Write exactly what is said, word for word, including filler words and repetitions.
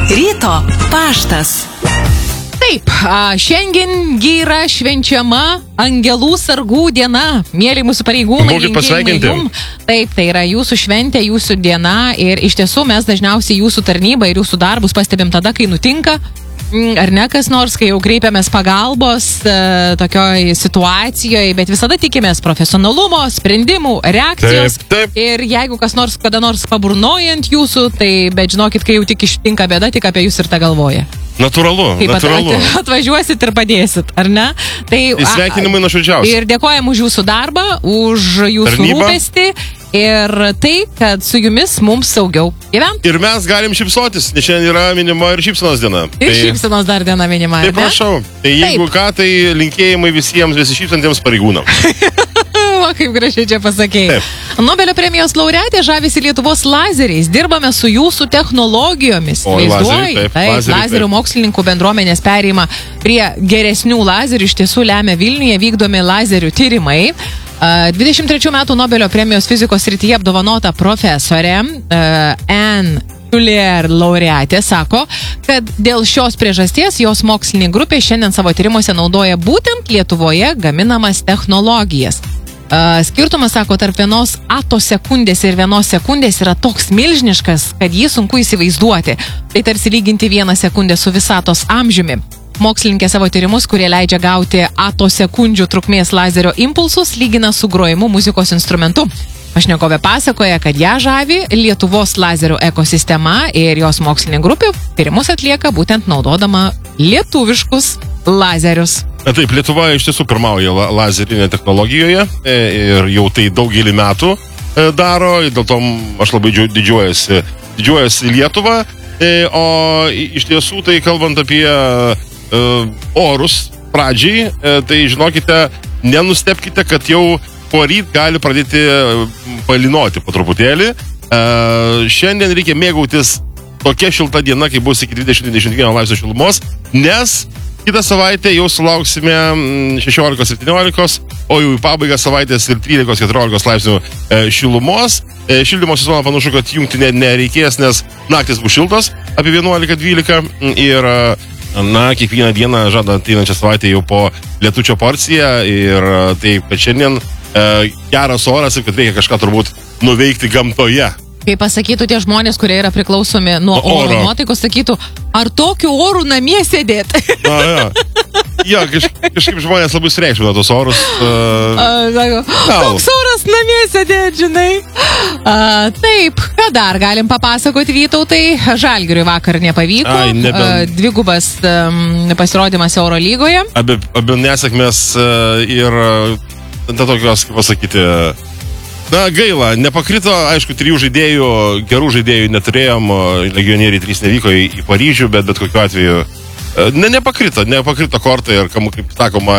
Ryto paštas. Taip, šiandien yra švenčiama Angelų sargų diena. Mėly mūsų pareigūnai, Būkit pasveikinti. Taip, tai yra jūsų šventė, jūsų diena ir iš tiesų mes dažniausiai jūsų tarnybą ir jūsų darbus pastebim tada, kai nutinka, ar ne kas nors, kai jau kreipiamės pagalbos e, tokioj situacijoje, bet visada tikimės profesionalumo, sprendimų, reakcijos. Taip, taip. Ir jeigu kas nors kada nors paburnojant jūsų, tai bet žinokit, kai jau tik ištinka bėda, tik apie jūs ir tą galvoja. Natūralu, Kaip natūralu. at, atvažiuosit ir padėsit, ar ne? Tai, Sveikinimai nuoširdžiausi. Ir dėkojam už jūsų darbą, už jūsų Tarnybą. rūpestį ir tai, kad su jumis mums saugiau gyventi. Ir mes galim šypsotis, nes šiandien yra minima ir šypsenos diena. Ir šypsenos dar diena minima. Tai ar ne? prašau, tai jeigu Taip. ką, tai linkėjimai visiems besišypsantiems pareigūnams. O, kaip gražiai čia pasakėjai. Nobelio premijos laureatė žavisi Lietuvos lazeriais. Dirbame su jūsų technologijomis. O, Vaizduoji? lazeriai, taip, Taip, lazeriai, lazerių taip. mokslininkų bendruomenės perėjimą prie geresnių lazerių iš tiesų lemia Vilniuje vykdomi lazerių tyrimai. dvidešimt trečių metų Nobelio premijos fizikos srityje apdovanota profesorė Anne Tuller laureatė sako, kad dėl šios priežasties jos mokslinė grupė šiandien savo tyrimuose naudoja būtent Lietuvoje gaminamas technologijas. Uh, skirtumas, sako, tarp vienos atosekundės ir vienos sekundės yra toks milžiniškas, kad jį sunku įsivaizduoti. Tai tarsi lyginti vieną sekundę su visatos amžiumi. Mokslininkė savo tyrimus, kurie leidžia gauti atosekundžių trukmės lazerio impulsus, lygina su grojimu muzikos instrumentu. Pašnekovė pasakoja, kad ją žavi Lietuvos lazerių ekosistema ir jos mokslinė grupė tyrimus atlieka būtent naudodama lietuviškus lazerius. Na taip, Lietuva iš tiesų pirmauja la lazerinė technologijoje e, ir jau tai daugelį metų e, daro, ir dėl to aš labai džiu- didžiuojasi, didžiuojasi Lietuvą, e, o i- iš tiesų tai kalbant apie e, orus pradžiai, e, tai žinokite, nenustepkite, kad jau poryt gali pradėti e, palinoti po truputėlį. E, šiandien reikia mėgautis tokia šilta diena, kai bus iki dvidešimt dvidešimt vieno laipsnio šilumos, nes kitą savaitę jau sulauksime šešiolika septyniolika, o jau į pabaigą savaitės ir trylika keturiolikos laipsnių e, šilumos. E, šildymo sezoną panašu, kad jungti ne, nereikės, nes naktis bus šiltos apie vienuolika dvylika ir na, kiekvieną dieną žada ateinančią savaitę jau po lietučio porciją ir taip, kad šiandien e, geras oras ir kad reikia kažką turbūt nuveikti gamtoje. Kai pasakytų tie žmonės, kurie yra priklausomi nuo Nuo oro, oro. nuotaikos, sakytų, ar tokiu oru namie sėdėti? Na, ja. Ja, kaž, kažkaip žmonės labai sureikšmina tos orus. Uh, Sako, toks oras namie sėdėti, žinai. A, taip, ką dar galim papasakoti, Vytautai? Žalgiriui vakar nepavyko. Ai, nebe- A, dvigubas um, pasirodymas Eurolygoje. Abi, abi nesėkmės uh, ir uh, ta tokios, kaip pasakyti, na, gaila, nepakrito, aišku, trijų žaidėjų, gerų žaidėjų neturėjom, legionieriai trys nevyko į, į Paryžių, bet bet kokiu atveju, uh, ne, nepakrito, nepakrito kortai ir, kam, kaip sakoma,